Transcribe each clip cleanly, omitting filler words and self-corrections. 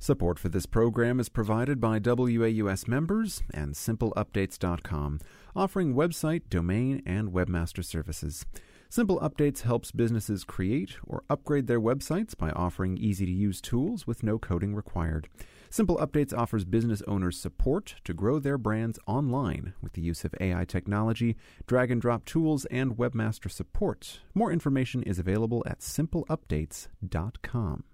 Support for this program is provided by WAUS members and SimpleUpdates.com, offering website, domain, and webmaster services. Simple Updates helps businesses create or upgrade their websites by offering easy-to-use tools with no coding required. Simple Updates offers business owners support to grow their brands online with the use of AI technology, drag-and-drop tools, and webmaster support. More information is available at SimpleUpdates.com.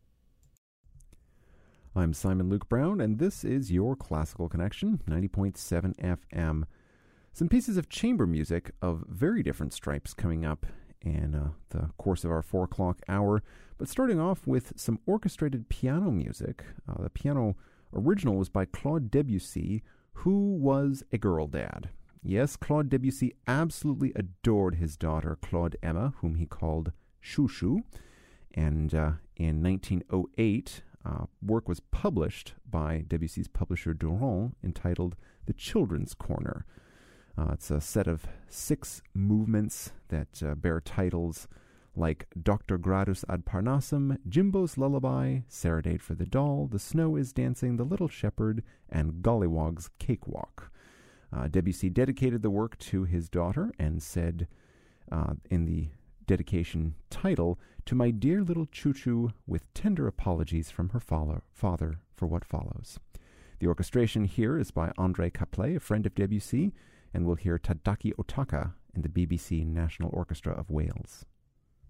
I'm Simon Luke Brown, and this is your Classical Connection, 90.7 FM. Some pieces of chamber music of very different stripes coming up in the course of our 4 o'clock hour, but starting off with some orchestrated piano music. The piano original was by Claude Debussy, who was a girl dad. Yes, Claude Debussy absolutely adored his daughter, Claude Emma, whom he called Chouchou, and in 1908, work was published by Debussy's publisher Durand entitled The Children's Corner. It's a set of 6 movements that bear titles like Dr. Gradus ad Parnassum, Jimbo's Lullaby, Serenade for the Doll, The Snow is Dancing, The Little Shepherd, and Gollywog's Cakewalk. Debussy dedicated the work to his daughter and said in the dedication title, "To my dear little Chouchou, with tender apologies from her father for what follows." The orchestration here is by André Caplet, a friend of Debussy, and we'll hear Tadaki Otaka and the BBC National Orchestra of Wales.